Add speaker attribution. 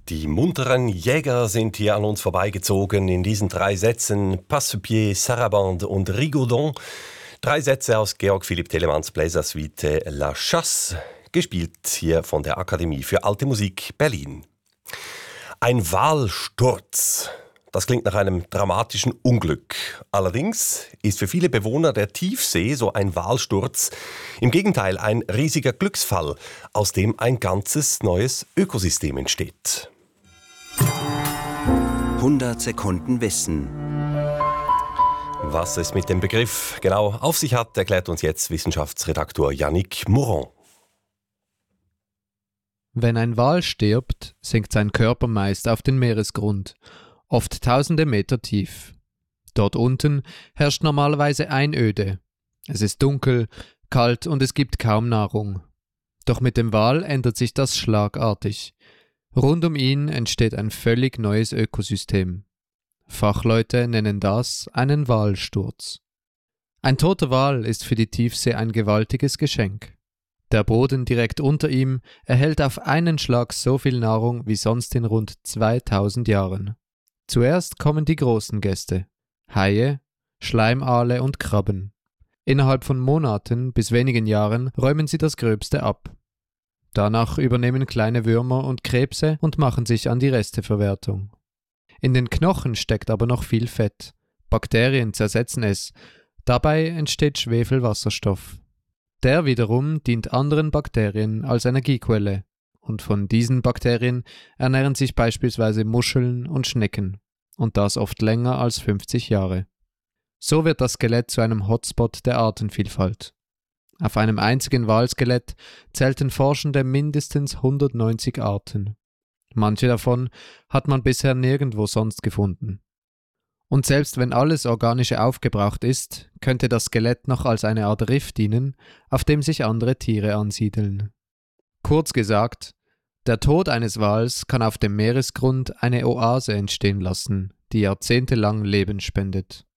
Speaker 1: Die munteren Jäger sind hier an uns vorbeigezogen in diesen 3 Sätzen: Passepied, Sarabande und Rigaudon. 3 Sätze aus Georg Philipp Telemanns Bläsersuite La Chasse, gespielt hier von der Akademie für Alte Musik Berlin. Ein Walsturz. Das klingt nach einem dramatischen Unglück. Allerdings ist für viele Bewohner der Tiefsee so ein Walsturz im Gegenteil ein riesiger Glücksfall, aus dem ein ganzes neues Ökosystem entsteht.
Speaker 2: 100 Sekunden Wissen.
Speaker 1: Was es mit dem Begriff genau auf sich hat, erklärt uns jetzt Wissenschaftsredaktor Yannick Mouron.
Speaker 3: Wenn ein Wal stirbt, sinkt sein Körper meist auf den Meeresgrund, oft tausende Meter tief. Dort unten herrscht normalerweise Einöde. Es ist dunkel, kalt und es gibt kaum Nahrung. Doch mit dem Wal ändert sich das schlagartig. Rund um ihn entsteht ein völlig neues Ökosystem. Fachleute nennen das einen Walsturz. Ein toter Wal ist für die Tiefsee ein gewaltiges Geschenk. Der Boden direkt unter ihm erhält auf einen Schlag so viel Nahrung wie sonst in rund 2000 Jahren. Zuerst kommen die großen Gäste: Haie, Schleimaale und Krabben. Innerhalb von Monaten bis wenigen Jahren räumen sie das Gröbste ab. Danach übernehmen kleine Würmer und Krebse und machen sich an die Resteverwertung. In den Knochen steckt aber noch viel Fett. Bakterien zersetzen es. Dabei entsteht Schwefelwasserstoff. Der wiederum dient anderen Bakterien als Energiequelle. Und von diesen Bakterien ernähren sich beispielsweise Muscheln und Schnecken. Und das oft länger als 50 Jahre. So wird das Skelett zu einem Hotspot der Artenvielfalt. Auf einem einzigen Walskelett zählten Forschende mindestens 190 Arten. Manche davon hat man bisher nirgendwo sonst gefunden. Und selbst wenn alles Organische aufgebraucht ist, könnte das Skelett noch als eine Art Riff dienen, auf dem sich andere Tiere ansiedeln. Kurz gesagt, der Tod eines Wals kann auf dem Meeresgrund eine Oase entstehen lassen, die jahrzehntelang Leben spendet.